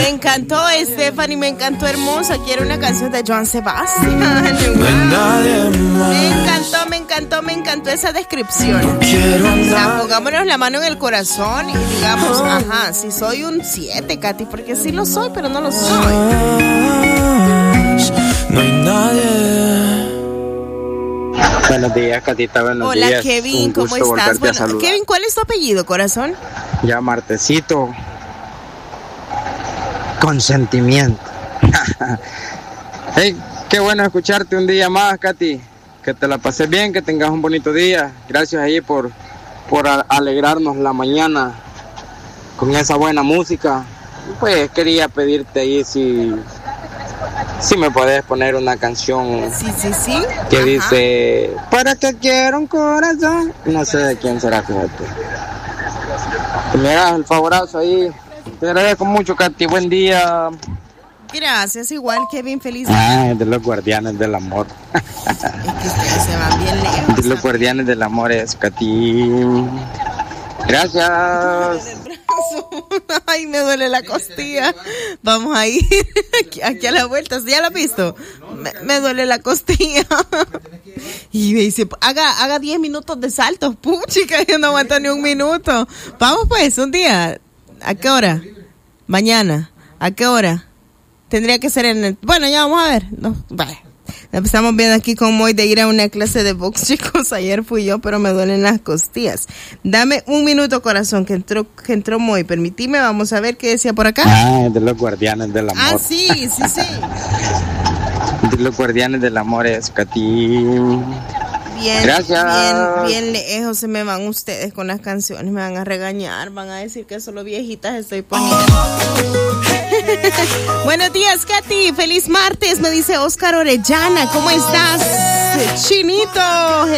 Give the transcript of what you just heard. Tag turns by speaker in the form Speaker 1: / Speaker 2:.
Speaker 1: Me encantó, Stephanie, me encantó, hermosa. Quiero una canción de Joan Sebastián. Me encantó esa descripción. O sea, pongámonos la mano en el corazón y digamos, ajá, si soy un 7, Katy, porque sí lo soy, pero no lo soy.
Speaker 2: No hay nadie.
Speaker 3: Buenos días, Catita, buenos días.
Speaker 1: Hola, Kevin, ¿cómo estás? Bueno, Kevin, ¿cuál es tu apellido, corazón?
Speaker 3: Ya, Martecito. Consentimiento. Hey, qué bueno escucharte un día más, Katy. Que te la pases bien, que tengas un bonito día. Gracias ahí por alegrarnos la mañana con esa buena música. Pues quería pedirte ahí si me podés poner una canción
Speaker 1: Sí.
Speaker 3: que
Speaker 1: Ajá.
Speaker 3: dice ¿para qué quiero un corazón? No sé de quién será, fíjate. Me das el favorazo ahí. Te agradezco mucho, Katy. Buen día.
Speaker 1: Gracias, igual, Kevin, feliz.
Speaker 3: Ah, de los guardianes del amor.
Speaker 1: Es que ustedes se van bien lejos.
Speaker 3: De los guardianes del amor es Katy. Gracias.
Speaker 1: Ay, me duele la costilla. Vamos a ir aquí a la vuelta. ¿Ya lo has visto? Me duele la costilla. Y me dice, haga 10 minutos de saltos. Puchica, yo no aguanto ni un minuto. Vamos pues, un día. ¿A qué hora? Mañana. ¿A qué hora? Tendría que ser en el... Bueno, ya vamos a ver. No, vale. Estamos viendo aquí con Moy de ir a una clase de box, chicos. Ayer fui yo, pero me duelen las costillas. Dame un minuto, corazón, que entró Moy. Permitime, vamos a ver qué decía por acá.
Speaker 3: Ah, de los guardianes del amor.
Speaker 1: Ah, sí.
Speaker 3: De los guardianes del amor es Katy.
Speaker 1: Bien,
Speaker 3: gracias.
Speaker 1: Bien lejos se me van ustedes con las canciones. Me van a regañar, van a decir que solo viejitas estoy poniendo. Buenos días, Katy. Feliz martes, me dice Oscar Orellana. ¿Cómo estás? Chinito.